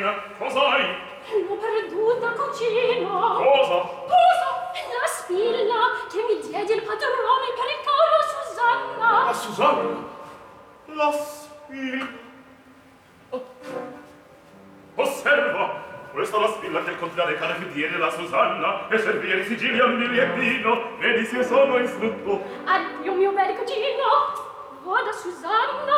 cos'hai? L'ho perduta, cugino. Cosa? Cosa? La spilla che mi diede il padrone per il coro a Susanna. La Susanna? La spilla? Osserva! Questa è la spilla che il contrario cane che diede la Susanna e servire Sicilia a un bigliettino. Vedi se sono istrutto. Addio, mio bel cugino. Vada, Susanna.